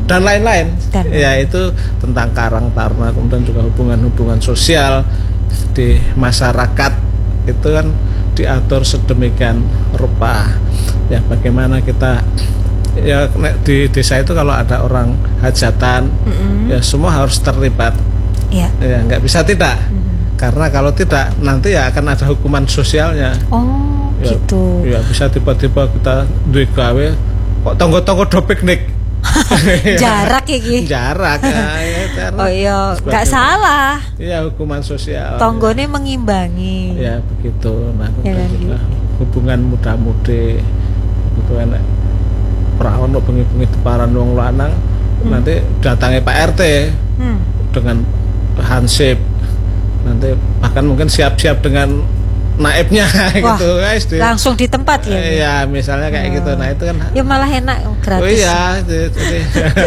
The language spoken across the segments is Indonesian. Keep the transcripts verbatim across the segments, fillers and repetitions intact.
dan lain-lain. Dan ya itu tentang Karang Taruna, kemudian juga hubungan-hubungan sosial di masyarakat itu kan diatur sedemikian rupa. Ya bagaimana kita ya di desa itu kalau ada orang hajatan, mm-hmm. ya semua harus terlibat. Ya, ya nggak bisa tidak. Mm-hmm. Karena kalau tidak nanti ya akan ada hukuman sosialnya. Oh, ya, gitu. Ya bisa tiba-tiba kita duwe gawe kok tonggo-tonggo do piknik. Jarak ya Ki. Jarak ya, ya, oh iya, nggak salah. Iya, hukuman sosial. Tonggone ya. mengimbangi. Ya begitu. Nah, ya, juga hubungan muda-mudi itu enak. Perawan untuk bengi-bengi deparan wong lanang, hmm. nanti datangi Pak R T hmm. dengan hansip, nanti bahkan mungkin siap-siap dengan naibnya. Wah, gitu guys. Langsung di tempat ya? Iya, misalnya kayak oh. gitu. Nah itu kan. Ya malah enak gratis. Oh iya, jadi,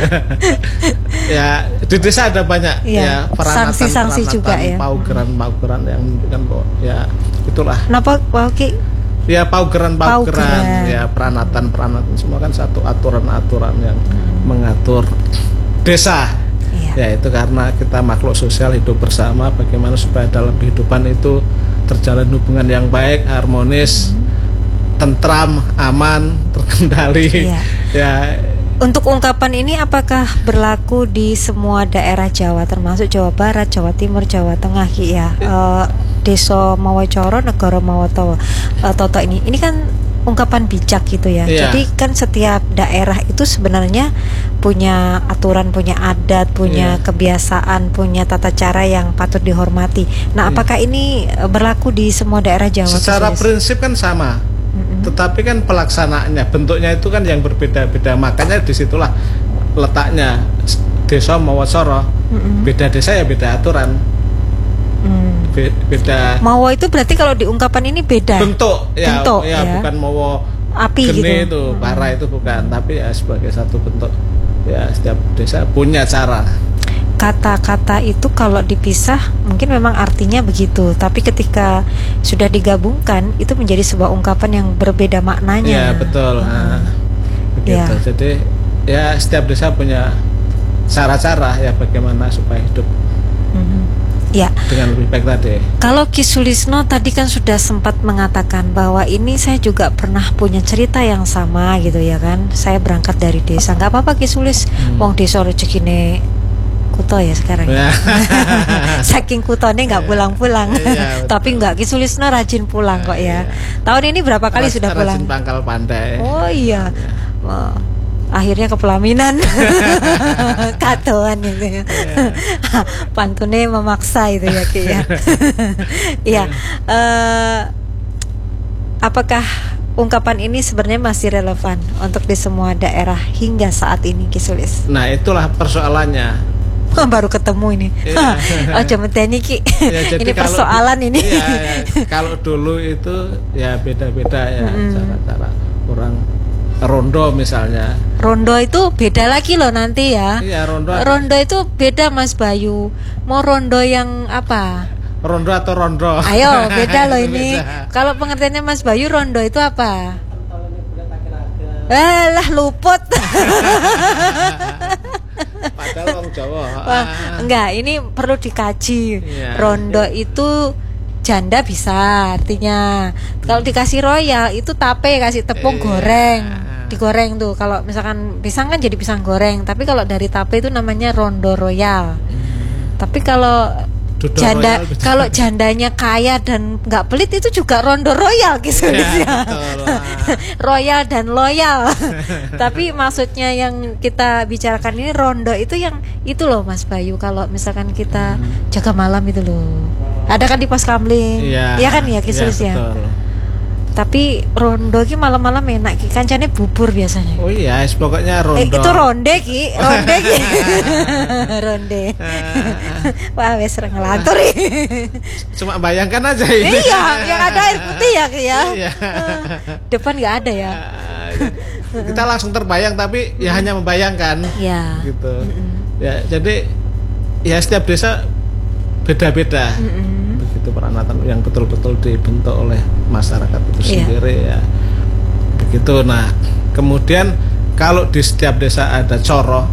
ya di desa ada banyak ya, ya sanksi-sanksi juga ya. Paugeran-paugeran yang kan kok ya itulah. Kenapa Waki? Ya paugeran-paugeran, ya peranatan-peranatan semua kan satu aturan-aturan yang hmm. mengatur desa. Iya. Ya itu karena kita makhluk sosial hidup bersama, bagaimana supaya dalam kehidupan itu terjalin hubungan yang baik, harmonis, hmm. tentram, aman, terkendali. Iya. Ya. Untuk ungkapan ini apakah berlaku di semua daerah Jawa, termasuk Jawa Barat, Jawa Timur, Jawa Tengah, Ki ya? Uh, Desa Mawacoro, Negara Mawoto, uh, Toto ini, ini kan ungkapan bijak gitu ya. Yeah. Jadi kan setiap daerah itu sebenarnya punya aturan, punya adat, punya yeah. kebiasaan, punya tata cara yang patut dihormati. Nah, yeah. apakah ini berlaku di semua daerah Jawa? Secara khusus? Prinsip kan sama, mm-hmm. tetapi kan pelaksanaannya, bentuknya itu kan yang berbeda-beda. Makanya disitulah letaknya Desa Mawacoro, mm-hmm. beda desa ya beda aturan. Hmm. Be- beda. Mawo itu berarti kalau diungkapan ini beda bentuk, ya, bentuk, ya, ya. bukan mawo api geni gitu. itu, para hmm. itu bukan, tapi ya sebagai satu bentuk. Ya setiap desa punya cara. Kata-kata itu kalau dipisah mungkin memang artinya begitu, tapi ketika sudah digabungkan itu menjadi sebuah ungkapan yang berbeda maknanya. Ya betul. Hmm. Nah, begitu. Ya. Jadi ya setiap desa punya cara-cara ya bagaimana supaya hidup. Hmm. Ya. Dengan lebih baik tadi. Kalau Ki Sulisno tadi kan sudah sempat mengatakan bahwa ini saya juga pernah punya cerita yang sama gitu ya kan. Saya berangkat dari desa. Nggak apa-apa Ki Sulis. Hmm. Wong desa rezekine kuto ya sekarang. Ya. Saking kutone nggak pulang-pulang. Ya, tapi nggak Ki Sulisno rajin pulang kok ya. Ya. Tahun ini berapa kali Ras, sudah pulang? Rajin pangkal pandai. Oh iya. Ya. Wow. Akhirnya ke pelaminan. Katoan gitu ya. Yeah. Pantune memaksa itu ya Ki ya. Iya. uh, apakah ungkapan ini sebenarnya masih relevan untuk di semua daerah hingga saat ini Ki Sulis? Nah itulah persoalannya. Baru ketemu ini. Yeah. Oh jameteni Ki. Ya, ini kalau, persoalan ini. Iya, ya. Kalau dulu itu ya beda-beda ya hmm. cara-cara orang rondo misalnya. Rondo itu beda lagi loh nanti ya. Iya, rondo. Rondo itu beda Mas Bayu. Mau rondo yang apa? Rondo atau rondo? Ayo, beda loh ini. Kalau pengertiannya Mas Bayu, rondo itu apa? Eh, lah luput. Padahal orang Jawa. Wah, enggak, ini perlu dikaji. Ya, rondo ya. Itu janda bisa artinya. Kalau dikasih royal itu tape kasih tepung iya. goreng. Digoreng tuh. Kalau misalkan pisang kan jadi pisang goreng, tapi kalau dari tape itu namanya rondo royal. Hmm. Tapi kalau Dodo janda royal, kalau jandanya kaya dan nggak pelit itu juga rondo royal gitu ya. Royal dan loyal. Tapi maksudnya yang kita bicarakan ini rondo itu yang itu loh Mas Bayu, kalau misalkan kita hmm. jaga malam itu loh. Ada kan di pos kamling. Iya ya kan ya Ki Sulis ya. Tapi rondo ki malam-malam enak Ki, kancane bubur biasanya. Oh iya, pokoknya rondo. Eh, itu ronde Ki, ronde Ki. Ronde. Wah, wes ngelantur. Cuma bayangkan aja ini. Iya, yang ada air putih ya Ki ya. Iya. Depan nggak ada ya. Kita langsung terbayang tapi ya hanya membayangkan. Iya. Gitu. Ya, jadi ya setiap desa beda-beda. Itu peranatan yang betul-betul dibentuk oleh masyarakat itu sendiri iya. ya begitu. Nah kemudian kalau di setiap desa ada coro